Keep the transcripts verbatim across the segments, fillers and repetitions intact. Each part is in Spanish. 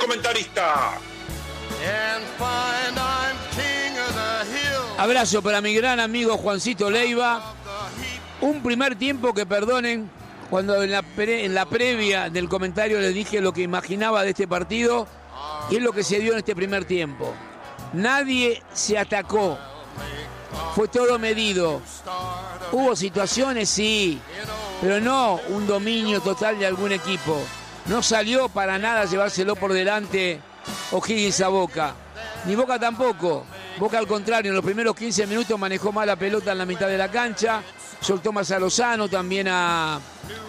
comentarista. Abrazo para mi gran amigo Juancito Leiva. Un primer tiempo que, perdonen, cuando en la, pre, en la previa del comentario les dije lo que imaginaba de este partido, y es lo que se dio en este primer tiempo. Nadie se atacó. Fue todo medido. Hubo situaciones, sí, pero no un dominio total de algún equipo. No salió para nada a llevárselo por delante O'Higgins a Boca. Ni Boca tampoco. Boca, al contrario, en los primeros quince minutos manejó mal la pelota en la mitad de la cancha. Soltó más a Lozano, también a...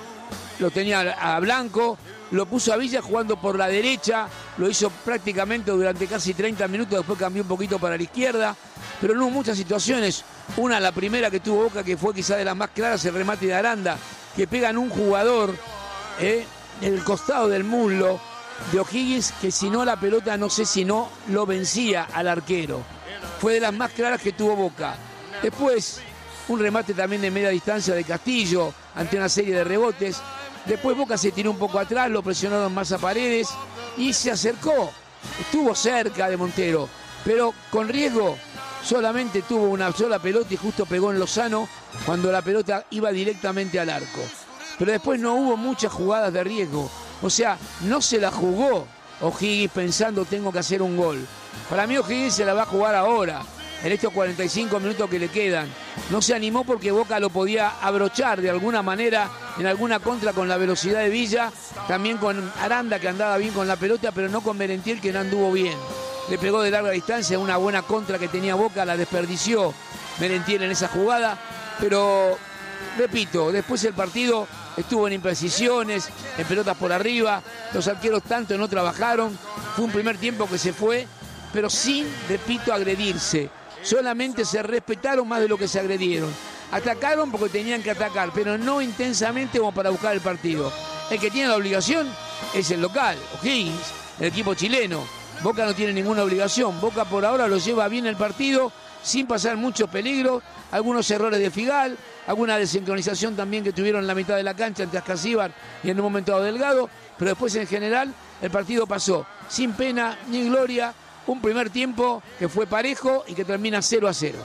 lo tenía a Blanco. Lo puso a Villa jugando por la derecha. Lo hizo prácticamente durante casi treinta minutos. Después cambió un poquito para la izquierda. Pero no hubo muchas situaciones. Una, la primera que tuvo Boca, que fue quizá de las más claras, el remate de Aranda, que pega en un jugador eh, en el costado del muslo de O'Higgins, que si no la pelota, no sé si no lo vencía al arquero. Fue de las más claras que tuvo Boca. Después, un remate también de media distancia de Castillo, ante una serie de rebotes. Después Boca se tiró un poco atrás, lo presionaron más a Paredes y se acercó. Estuvo cerca de Montero, pero con riesgo. Solamente tuvo una sola pelota y justo pegó en Lozano cuando la pelota iba directamente al arco. Pero después no hubo muchas jugadas de riesgo. O sea, no se la jugó O'Higgins pensando tengo que hacer un gol. Para mí O'Higgins se la va a jugar ahora, en estos cuarenta y cinco minutos que le quedan. No se animó porque Boca lo podía abrochar de alguna manera en alguna contra con la velocidad de Villa, también con Aranda, que andaba bien con la pelota, pero no con Merentiel, que no anduvo bien. Le pegó de larga distancia, una buena contra que tenía Boca, la desperdició Merentiel en esa jugada. Pero, repito, después el partido estuvo en imprecisiones, en pelotas por arriba, los arqueros tanto no trabajaron. Fue un primer tiempo que se fue, pero sin, repito, agredirse. Solamente se respetaron más de lo que se agredieron. Atacaron porque tenían que atacar, pero no intensamente como para buscar el partido. El que tiene la obligación es el local, O'Higgins, el equipo chileno. Boca no tiene ninguna obligación. Boca por ahora lo lleva bien el partido, sin pasar mucho peligro. Algunos errores de Figal, alguna desincronización también que tuvieron en la mitad de la cancha ante Ascasíbar y en un momento dado Delgado. Pero después, en general, el partido pasó sin pena ni gloria. Un primer tiempo que fue parejo y que termina cero a cero.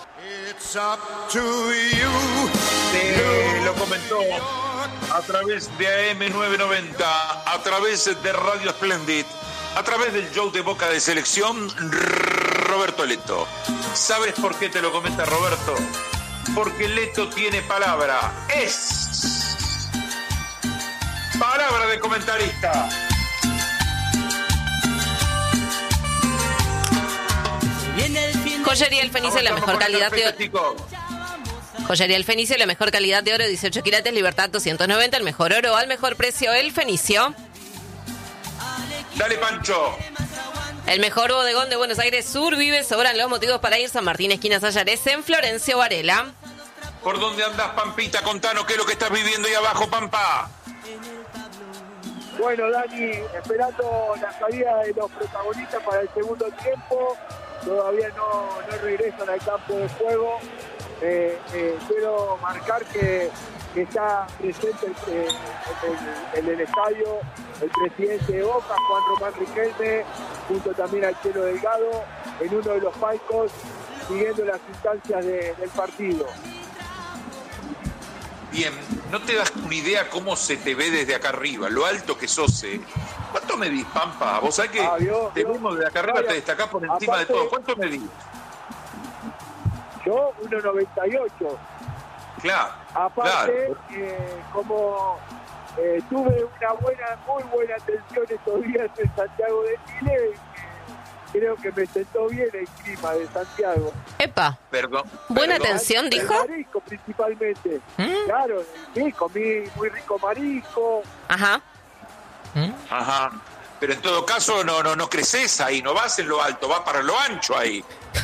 Eh, lo comentó a través de A M novecientos noventa, a través de Radio Splendid, a través del show de Boca de Selección, Roberto Leto. ¿Sabes por qué te lo comenta Roberto? Porque Leto tiene palabra. Es palabra de comentarista. Joyería El Fenicio, la mejor calidad de oro. Joyería El Fenicio, la mejor calidad de oro, dieciocho quilates, Libertad doscientos noventa, el mejor oro al mejor precio, El Fenicio. Dale, Pancho. El mejor bodegón de Buenos Aires Sur, vive, sobran los motivos para ir. San Martín, esquina Sayares, en Florencio Varela. ¿Por dónde andás, Pampita? Contanos qué es lo que estás viviendo ahí abajo, Pampa. Bueno, Dani, esperando la salida de los protagonistas para el segundo tiempo. Todavía no, no regresan al campo de juego. Eh, eh, quiero marcar que, que está presente eh, en, el, en el estadio el presidente de Boca, Juan Román Riquelme, junto también al Chelo Delgado, en uno de los palcos, siguiendo las instancias de, del partido. Bien, no te das una idea cómo se te ve desde acá arriba, lo alto que sos, ¿eh? ¿Cuánto medís, Pampa? Vos sabés que ah, ¿vio, te vimos desde acá arriba, te destacás por encima aparte, de todo. ¿Cuánto medís? Yo, uno noventa y ocho. Claro, aparte, claro. Eh, como eh, tuve una buena, muy buena atención estos días en Santiago de Chile, eh, creo que me sentó bien el clima de Santiago. Epa. Perdón. Buena perdón. atención, dijo. El marisco, principalmente. ¿Mm? Claro, sí, comí muy rico marisco. Ajá. ¿Mm? Ajá. Pero en todo caso no no no creces ahí, no vas en lo alto, vas para lo ancho ahí.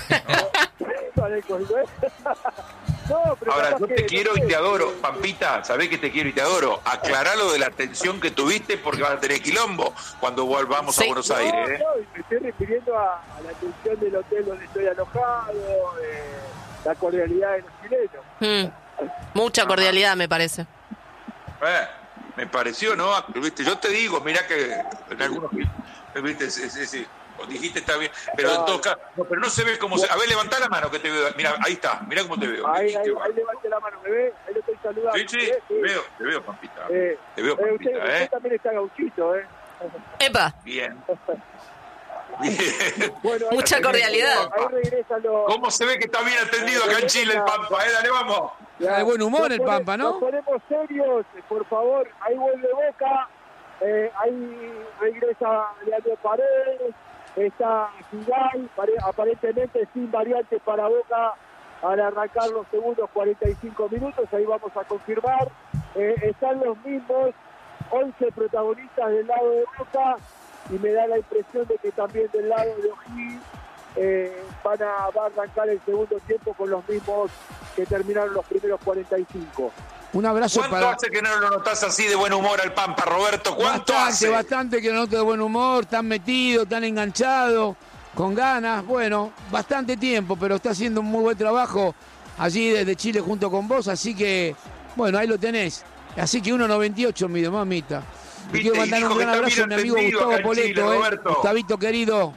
No, pero ahora, yo te que, quiero no y te adoro, sé, Pampita, sabés que te quiero y te adoro. Aclará lo de la atención que tuviste porque vas a tener quilombo cuando volvamos sí. a Buenos no, Aires. ¿eh? No, me estoy refiriendo a, a la atención del hotel donde estoy alojado, eh, la cordialidad de los chilenos. Hmm. Mucha cordialidad, me parece. Eh, Me pareció, ¿no? ¿Viste? Yo te digo, mira que en algunos... ¿Viste? Sí, sí, sí. Dijiste está bien, pero no. En todo caso, no, pero no se ve cómo se... A ver, levantá la mano que te veo. Mira, ahí está, mira cómo te veo. Ahí, ahí, ahí levante la mano, ¿me ve? Ahí lo estoy saludando. Sí, sí, te veo, te veo, Pampita. Eh, te veo, Pampita, usted, ¿eh? Usted también está gauchito, ¿eh? ¡Epa! Bien. Bien. Bueno, mucha ahí, cordialidad. Ahí regresan los... ¿Cómo se ve que está bien atendido acá en Chile el Pampa? Eh, dale, vamos. Ya, de buen humor el Pampa, ¿no? Nos ponemos serios, por favor. Ahí vuelve Boca. Eh, ahí regresa Leandro Paredes. Está Gigal, aparentemente sin variantes para Boca al arrancar los segundos cuarenta y cinco minutos. Ahí vamos a confirmar. Eh, están los mismos once protagonistas del lado de Boca. Y me da la impresión de que también del lado de O'Higgins eh, van a, va a arrancar el segundo tiempo con los mismos que terminaron los primeros cuarenta y cinco. Un abrazo ¿Cuánto para... hace que no lo notás así de buen humor al Pampa, Roberto? ¿Cuánto bastante, hace? Bastante que lo noto de buen humor, tan metido, tan enganchado, con ganas. Bueno, bastante tiempo, pero está haciendo un muy buen trabajo allí desde Chile junto con vos. Así que, bueno, ahí lo tenés. Así que uno noventa y ocho mide, mamita. Y quiero mandar un gran abrazo a mi amigo Gustavo Poleto, eh. Gustavito querido.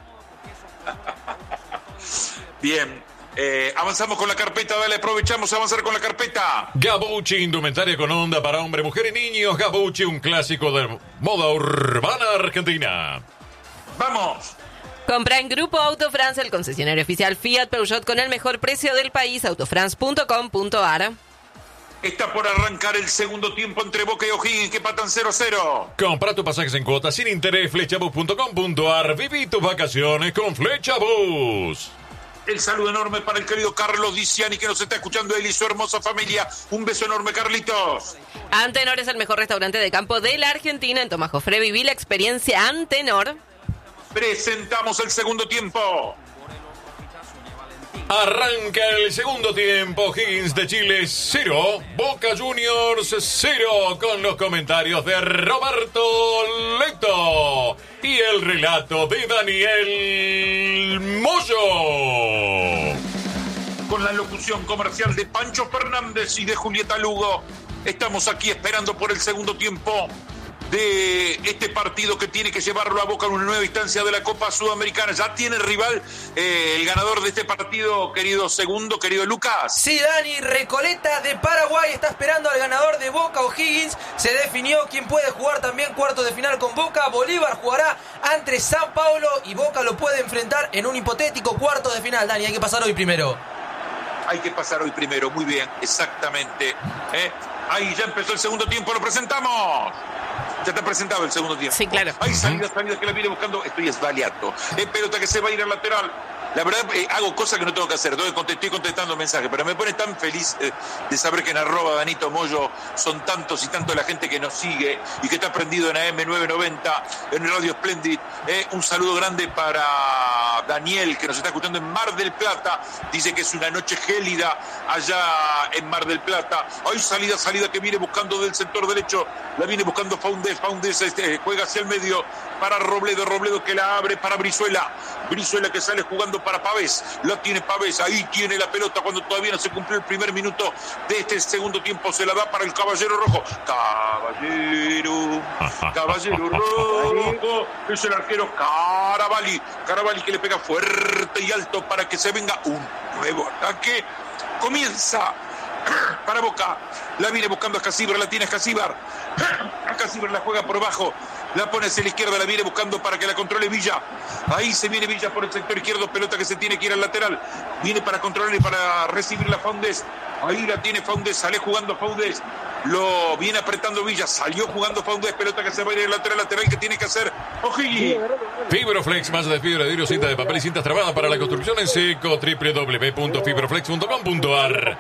Bien. Eh, avanzamos con la carpeta, dale, aprovechamos a avanzar con la carpeta. Gabucci, indumentaria con onda para hombre, mujer y niños. Gabucci, un clásico de moda urbana argentina. ¡Vamos! Compra en Grupo Autofrance, el concesionario oficial Fiat Peugeot con el mejor precio del país, autofrance punto com punto a r. Está por arrancar el segundo tiempo entre Boca y O'Higgins, que patan cero a cero. Compra tus pasajes en cuotas sin interés, flechabus punto com punto a r. Viví tus vacaciones con Flechabus. El saludo enorme para el querido Carlos Diciani, que nos está escuchando, él y su hermosa familia. Un beso enorme, Carlitos. Antenor es el mejor restaurante de campo de la Argentina. En Tomás Jofré viví la experiencia Antenor. Presentamos el segundo tiempo. Arranca el segundo tiempo. Higgins de Chile cero, Boca Juniors cero, con los comentarios de Roberto Leto y el relato de Daniel Moyo. Con la locución comercial de Pancho Fernández y de Julieta Lugo, estamos aquí esperando por el segundo tiempo de este partido que tiene que llevarlo a Boca en una nueva instancia de la Copa Sudamericana. Ya tiene rival eh, el ganador de este partido, querido segundo, querido Lucas. Sí, Dani, Recoleta de Paraguay está esperando al ganador de Boca, O'Higgins. Se definió quién puede jugar también cuartos de final con Boca. Bolívar jugará ante San Paulo y Boca lo puede enfrentar en un hipotético cuarto de final. Dani, hay que pasar hoy primero. Hay que pasar hoy primero, muy bien, exactamente. ¿Eh? Ahí ya empezó el segundo tiempo, lo presentamos. Ya está presentado el segundo tiempo. Sí, claro. Hay salida, salida que la viene buscando. Estoy esbaleando. Es pelota que se va a ir al lateral. La verdad, eh, hago cosas que no tengo que hacer. Estoy contestando mensajes, pero me pone tan feliz eh, de saber que en arroba Danito Moyo son tantos y tantos la gente que nos sigue y que está prendido en A M nueve noventa, en Radio Splendid. Eh, un saludo grande para Daniel, que nos está escuchando en Mar del Plata. Dice que es una noche gélida allá en Mar del Plata. Hay salida, salida que viene buscando del sector derecho. La viene buscando Faundes. Faundes este, juega hacia el medio para Robledo. Robledo que la abre para Brizuela. Brizuela que sale jugando para Pavés, la tiene Pavés, ahí tiene la pelota cuando todavía no se cumplió el primer minuto de este segundo tiempo, se la da para el Caballero Rojo, Caballero, Caballero Rojo, es el arquero Caravalli, Caravalli que le pega fuerte y alto para que se venga un nuevo ataque, comienza para Boca, la viene buscando a Escasíbar, la tiene Escasíbar, Escasíbar la juega por abajo, la pone hacia la izquierda, la viene buscando para que la controle Villa, ahí se viene Villa por el sector izquierdo, pelota que se tiene que ir al lateral, viene para controlar y para recibir la Faundes, ahí la tiene Faundes, sale jugando Faundes, lo viene apretando Villa, salió jugando Faundes, pelota que se va a ir al lateral, lateral que tiene que hacer O'Higgins. Fibroflex, más de fibra de vidrio, cinta de papel y cintas trabadas para la construcción en seco, doble u doble u doble u punto fibroflex punto com punto a r.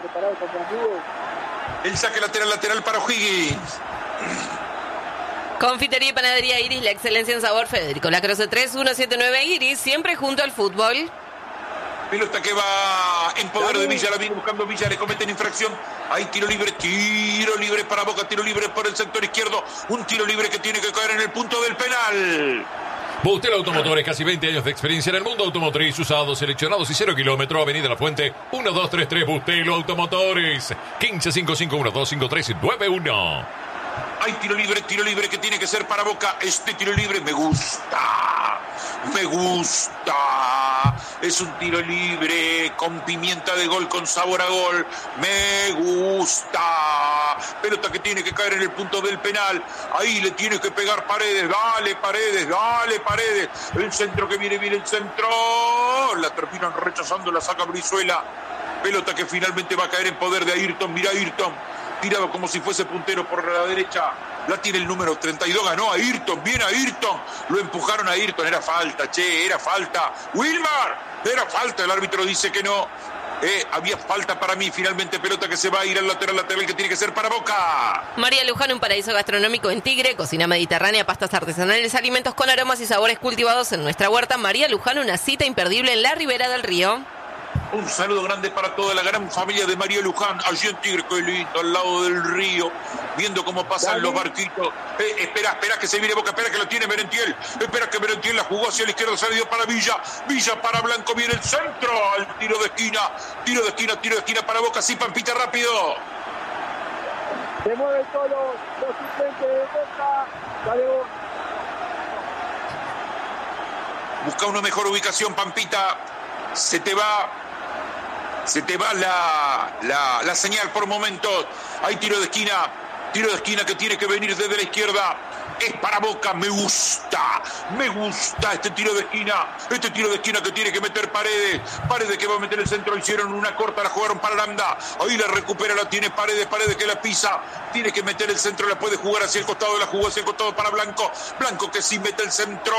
El saque lateral, lateral para O'Higgins. Confitería y panadería Iris, la excelencia en sabor. Federico Lacroze tres uno siete nueve Iris, siempre junto al fútbol. Pelota que va en poder de Villa, la viene buscando Villa, le cometen infracción. Hay tiro libre, tiro libre para Boca, tiro libre por el sector izquierdo. Un tiro libre que tiene que caer en el punto del penal. Bustel Automotores, casi veinte años de experiencia en el mundo automotriz, usados, seleccionados y cero kilómetro. Avenida La Fuente, uno dos tres tres, Bustel Automotores, quince cinco cinco uno dos cinco tres nueve uno. Hay tiro libre, tiro libre que tiene que ser para Boca. Este tiro libre me gusta. Me gusta. Es un tiro libre con pimienta de gol, con sabor a gol. Me gusta. Pelota que tiene que caer en el punto del penal. Ahí le tiene que pegar Paredes. Dale, Paredes, dale, Paredes. El centro que viene, viene el centro. La terminan rechazando, la saca Brizuela. Pelota que finalmente va a caer en poder de Ayrton. Mira Ayrton. Tirado como si fuese puntero por la derecha. La tiene el número treinta y dos. Ganó a Ayrton. Bien a Ayrton. Lo empujaron a Ayrton. Era falta, che. Era falta. Wilmar. Era falta. El árbitro dice que no. Eh, había falta para mí. Finalmente pelota que se va a ir al lateral lateral que tiene que ser para Boca. María Luján, un paraíso gastronómico en Tigre. Cocina mediterránea, pastas artesanales, alimentos con aromas y sabores cultivados en nuestra huerta. María Luján, una cita imperdible en la ribera del río. Un saludo grande para toda la gran familia de María Luján, allí en Tigre, qué lindo, al lado del río, viendo cómo pasan Dale. los barquitos. Eh, espera, espera que se viene Boca, espera que lo tiene Merentiel, espera que Merentiel la jugó hacia la izquierda, se le dio para Villa, Villa para Blanco, viene el centro, al tiro de esquina, tiro de esquina, tiro de esquina para Boca, sí, Pampita, rápido. Se mueven todos los suplentes de Boca, dale Boca. Busca una mejor ubicación, Pampita, se te va... Se te va la, la, la señal por momentos. Hay tiro de esquina. Tiro de esquina que tiene que venir desde la izquierda. Es para Boca. Me gusta. Me gusta este tiro de esquina. Este tiro de esquina que tiene que meter Paredes. Paredes que va a meter el centro. Hicieron una corta. La jugaron para Aranda. Ahí la recupera. La tiene Paredes. Paredes que la pisa. Tiene que meter el centro. La puede jugar hacia el costado. La jugó hacia el costado para Blanco. Blanco que sí mete el centro.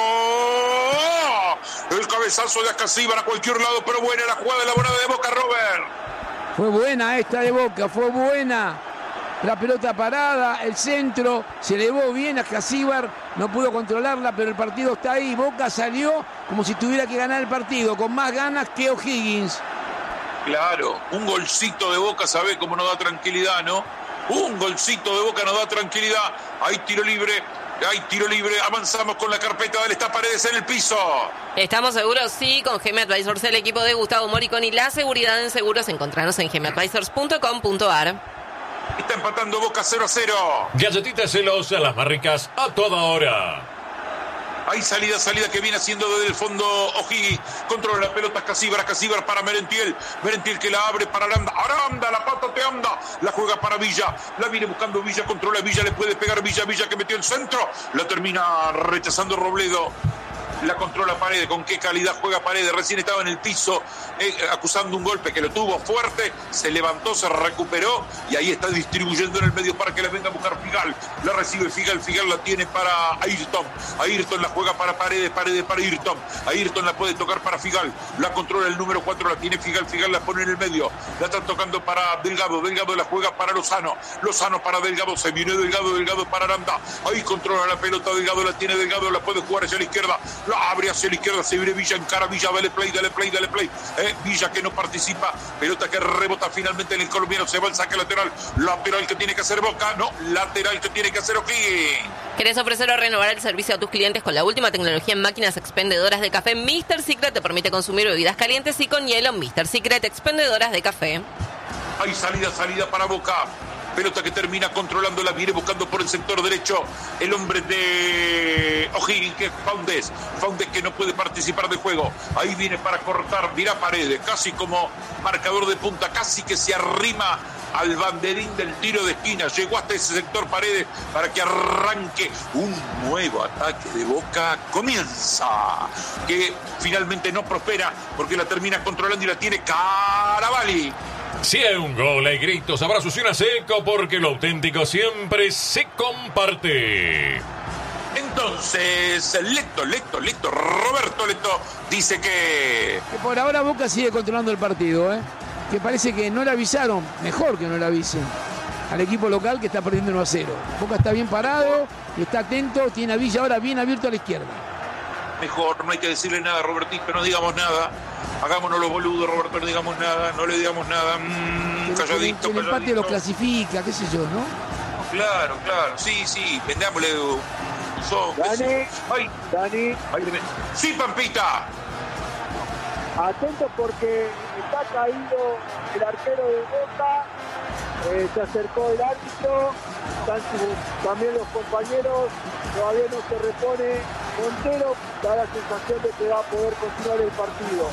El cabezazo de Acasíbar a cualquier lado. Pero buena la jugada elaborada de Boca, Robert. Fue buena esta de Boca. Fue buena. La pelota parada, el centro, se elevó bien a Acasíbar, no pudo controlarla, pero el partido está ahí. Boca salió como si tuviera que ganar el partido, con más ganas que O'Higgins. Claro, un golcito de Boca, ¿sabe cómo nos da tranquilidad, no? Un golcito de Boca nos da tranquilidad. Hay tiro libre, hay tiro libre. Avanzamos con la carpeta, dale, está Paredes en el piso. ¿Estamos seguros? Sí, con G M Advisors, el equipo de Gustavo Moriconi. La seguridad en seguros, encontrarnos en gm advisors punto com punto a r. Está empatando Boca cero a cero. Galletitas celosas, las más ricas a toda hora. Hay salida, salida que viene haciendo desde el fondo O'Higgins. Controla la pelota Acasíbar, Acasíbar para Merentiel. Merentiel que la abre para Aranda. Aranda, la pata te anda. La juega para Villa. La viene buscando Villa, controla Villa, le puede pegar Villa. Villa que metió el centro. La termina rechazando Robledo. La controla Paredes. Con qué calidad juega Paredes. Recién estaba en el piso eh, acusando un golpe que lo tuvo fuerte. Se levantó, se recuperó y ahí está distribuyendo en el medio para que la venga a buscar Figal. La recibe Figal. Figal la tiene para Ayrton. Ayrton la juega para Paredes. Paredes para Ayrton. Ayrton la puede tocar para Figal. La controla el número cuatro. La tiene Figal. Figal la pone en el medio. La están tocando para Delgado. Delgado la juega para Lozano. Lozano para Delgado. Se viene Delgado. Delgado para Aranda. Ahí controla la pelota. Delgado la tiene Delgado. La puede jugar hacia la izquierda. La abre hacia la izquierda, se viene Villa, encara Villa, dale play, dale play, dale play. Eh, Villa que no participa, pelota que rebota finalmente en el colombiano, se va el saque lateral. Lateral que tiene que hacer Boca, no, lateral que tiene que hacer O'Higgins. ¿Querés ofrecer o renovar el servicio a tus clientes con la última tecnología en máquinas expendedoras de café? mister Secret te permite consumir bebidas calientes y con hielo. mister Secret, expendedoras de café. Hay salida, salida para Boca. Pelota que termina controlándola, viene buscando por el sector derecho el hombre de O'Higgins, que es Faundes. Faundes que no puede participar del juego. Ahí viene para cortar, mira Paredes, casi como marcador de punta, casi que se arrima al banderín del tiro de esquina. Llegó hasta ese sector Paredes para que arranque un nuevo ataque de Boca. Comienza, que finalmente no prospera porque la termina controlando y la tiene Caravalli. Si hay un gol, hay gritos, abrazos y una seco, porque lo auténtico siempre se comparte. Entonces, Leto, Leto, Leto, Roberto Leto dice que... Que por ahora Boca sigue controlando el partido, ¿eh? Que parece que no le avisaron, mejor que no le avisen al equipo local que está perdiendo uno a cero. Boca está bien parado y está atento, tiene a Villa ahora bien abierto a la izquierda. Mejor, no hay que decirle nada, Robertito, no digamos nada. Hagámonos los boludos, Roberto, no digamos nada, no le digamos nada. Mm, el, calladito, el, el empate lo clasifica, qué sé yo, ¿no? Claro, claro, sí, sí, vendámosle un son. Dani, Ay, Dani. Ay, sí, Pampita. Atento porque está caído el arquero de Boca. eh, se acercó el árbitro, también los compañeros, todavía no se repone Montero, da la sensación de que va a poder continuar el partido.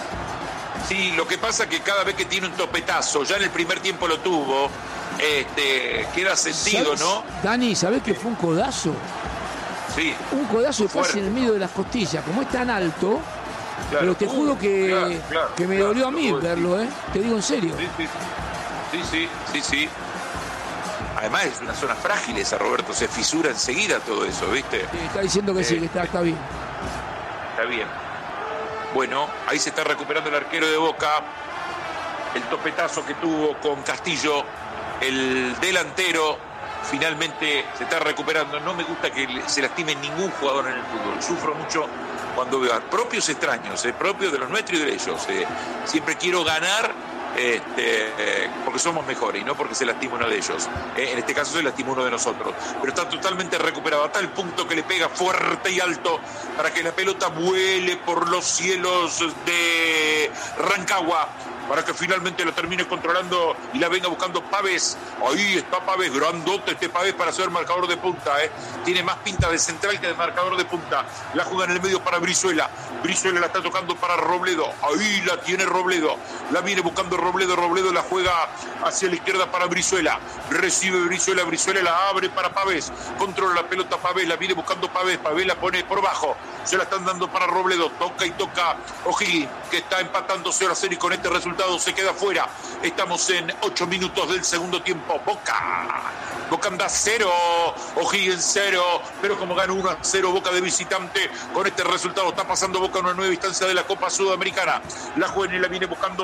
Sí, lo que pasa es que cada vez que tiene un topetazo, ya en el primer tiempo lo tuvo, este, queda sentido, ¿no? Dani, ¿sabés que fue un codazo? Sí. Un codazo Fuerte. casi en el medio de las costillas. Como es tan alto, Claro. pero te juro que, Claro, claro, que me claro, dolió a mí lo puedo verlo, ¿eh? Te digo en serio. Sí, sí, sí, sí, sí, sí. Además es una zona frágil esa, Roberto, se fisura enseguida todo eso, ¿viste? Sí, está diciendo que sí, Eh, que está, está bien. Está bien. Bueno, ahí se está recuperando el arquero de Boca. El topetazo que tuvo con Castillo, el delantero, finalmente se está recuperando. No me gusta que se lastime ningún jugador en el fútbol. Sufro mucho cuando veo a propios extraños, eh, propios de los nuestros y de ellos. Eh. Siempre quiero ganar este, eh, porque somos mejores y no porque se lastima uno de ellos. Eh, en este caso se lastima uno de nosotros. Pero está totalmente recuperado a tal punto que le pega fuerte y alto para que la pelota vuele por los cielos de Rancagua, para que finalmente lo termine controlando y la venga buscando Pavés. Ahí está Pavés, grandote este Pavés para ser marcador de punta, ¿eh? Tiene más pinta de central que de marcador de punta. La juega en el medio para Brizuela. Brizuela la está tocando para Robledo. Ahí la tiene Robledo. La viene buscando Robledo. Robledo la juega hacia la izquierda para Brizuela. Recibe Brizuela. Brizuela la abre para Pavés. Controla la pelota Pavés. La viene buscando Pavés. Pavés la pone por bajo. Se la están dando para Robledo. Toca y toca O'Higgins, que está empatando cero a cero y con este resultado se queda fuera. Estamos en ocho minutos del segundo tiempo. Boca. Boca anda cero. O'Higgins cero. Pero como gana uno a cero Boca de visitante, con este resultado está pasando Boca a una nueva instancia de la Copa Sudamericana. La juvenil la viene buscando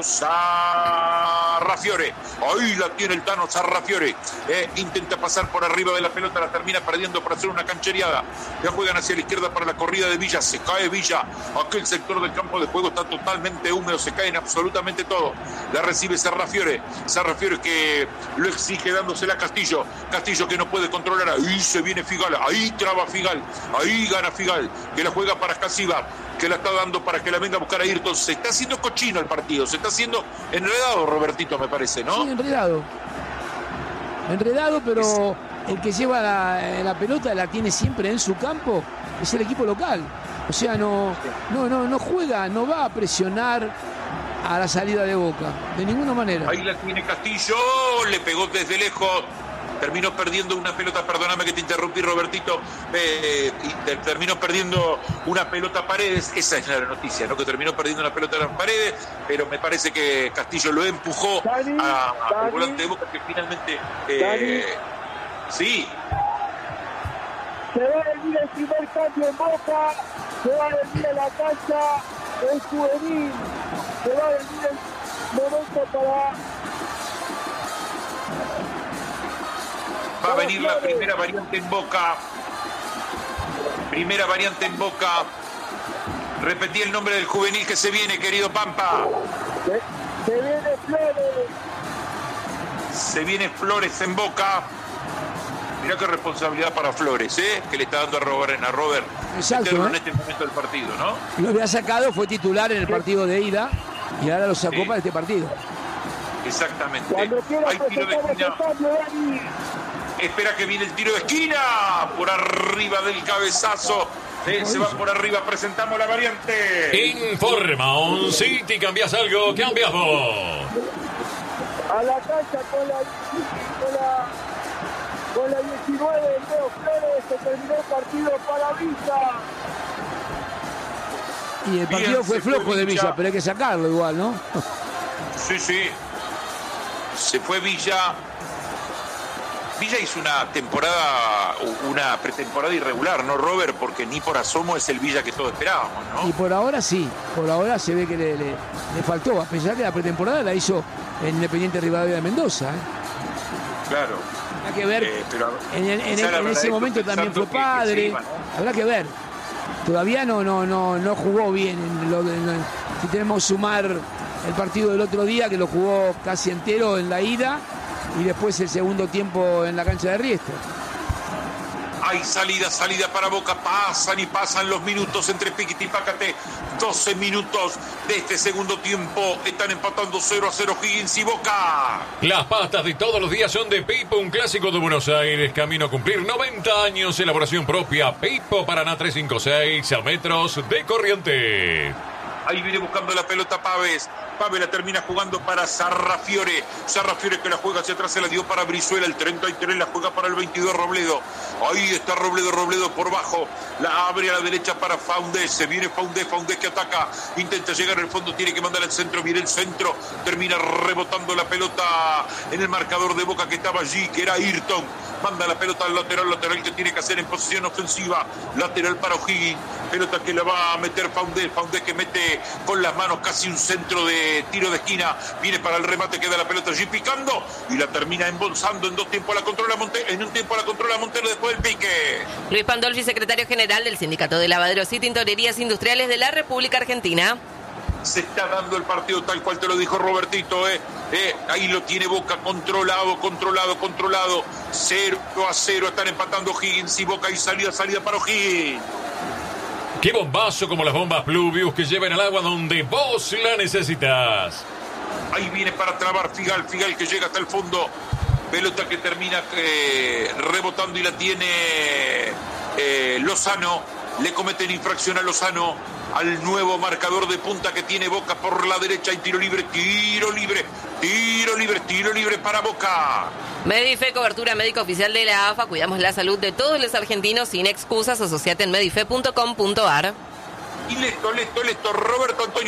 Sarrafiore. Ahí la tiene el Tano Sarrafiore. Eh, intenta pasar por arriba de la pelota, la termina perdiendo para hacer una canchereada. La juegan hacia la izquierda para la corrida de Villa. Se cae Villa. Aquel sector del campo de juego está totalmente húmedo. Se cae en absolutamente todo. La recibe Sarrafiore. Sarrafiore que lo exige dándosela a Castillo. Castillo que no puede controlar. Ahí se viene Figal. Ahí traba Figal. Ahí gana Figal. Que la juega para Casibar, que la está dando para que la venga a buscar a Ayrton. Se está haciendo cochino el partido. Se está haciendo enredado, Robertito, me parece, ¿no? Sí, enredado. Enredado, pero el que lleva la, la pelota la tiene siempre en su campo es el equipo local. O sea, no, no, no, no juega, no va a presionar a la salida de Boca, de ninguna manera. Ahí la tiene Castillo, le pegó desde lejos, terminó perdiendo una pelota, perdóname que te interrumpí, Robertito, eh, y te, terminó perdiendo una pelota a Paredes, esa es la noticia, ¿no? Que terminó perdiendo una pelota a Paredes, pero me parece que Castillo lo empujó Dani, a, a Dani, el volante de Boca, que finalmente eh, sí. Se va a venir el primer cambio en Boca, se va a venir a la cancha el juvenil, se va a venir el momento para... Va a venir la primera variante en Boca. Primera variante en Boca. Repetí el nombre del juvenil que se viene, querido Pampa. Se, se viene Flores. Se viene Flores en Boca. Mirá qué responsabilidad para Flores, ¿eh? Que le está dando a Robert, a Robert. Exacto, ¿eh? ¿eh? En este momento del partido, ¿no? Lo había sacado, fue titular en el partido de ida y ahora lo sacó Sí. para este partido. Exactamente. Cuando quiera Hay tiro de presentamos esquina. el cambio, Dani. Espera que viene el tiro de esquina. Por arriba del cabezazo. Eh, se va por arriba. Presentamos la variante. Informa On City, ¿cambias algo? ¿Cambias vos? A la cancha con la, con la, con la diecinueve de Leo Flores. Se terminó el partido para Villa. Y el partido Bien, fue se fue flojo de Villa. Villa, pero hay que sacarlo igual, ¿no? Sí, sí. Se fue Villa. Villa hizo una temporada, una pretemporada irregular, ¿no, Robert? Porque ni por asomo es el Villa que todos esperábamos, Y ¿no? por ahora sí, por ahora se ve que le, le, le faltó, a pesar que la pretemporada la hizo el Independiente Rivadavia de Mendoza. ¿eh? Claro. Habrá que ver, Eh, pero en, el- en, quizá el- la en verdad ese es momento pensando también fue que- que se padre, iba, ¿no? habrá que ver. Todavía no, no, no, no jugó bien. En lo, en lo- si tenemos que sumar el partido del otro día, que lo jugó casi entero en la ida, y después el segundo tiempo en la cancha de Riestra. Hay salida, salida para Boca. Pasan y pasan los minutos entre Piquiti y Pácate. doce minutos de este segundo tiempo. Están empatando cero a cero Higgins y Boca. Las pastas de todos los días son de Peipo, un clásico de Buenos Aires. Camino a cumplir noventa años. Elaboración propia. Peipo, Paraná trescientos cincuenta y seis, a metros de Corrientes. Ahí viene buscando la pelota Paves. Paves la termina jugando para Sarrafiore. Sarrafiore que la juega hacia atrás, se la dio para Brizuela. El treinta y tres la juega para el veintidós Robledo. Ahí está Robledo, Robledo por bajo. La abre a la derecha para Faundés. Se viene Faundés, Faundés que ataca. Intenta llegar al fondo, tiene que mandar al centro. Viene el centro. Termina rebotando la pelota en el marcador de Boca que estaba allí, que era Ayrton. Manda la pelota al lateral, lateral que tiene que hacer en posición ofensiva. Lateral para O'Higgins. Pelota que la va a meter Faundés. Faundés que mete con las manos casi un centro de tiro de esquina, viene para el remate, queda la pelota allí picando y la termina embolsando en dos tiempos, la controla Montero, en un tiempo la controla Montero después del pique. Luis Pandolfi, secretario general del Sindicato de Lavaderos y Tintorerías Industriales de la República Argentina. Se está dando el partido tal cual te lo dijo Robertito, eh. Eh, ahí lo tiene Boca controlado, controlado, controlado, cero a cero, están empatando Higgins y Boca y salida, salida para O'Higgins. ¡Qué bombazo como las bombas Pluvius que llevan al agua donde vos la necesitas! Ahí viene para trabar Figal, Figal que llega hasta el fondo. Pelota que termina eh, rebotando y la tiene eh, Lozano. Le cometen infracción a Lozano, al nuevo marcador de punta que tiene Boca por la derecha. Y tiro libre, tiro libre, tiro libre, tiro libre para Boca. Medife, cobertura médica oficial de la A F A. Cuidamos la salud de todos los argentinos sin excusas. Asociate en medife punto com punto ar. Y listo, listo, listo. Roberto Antonio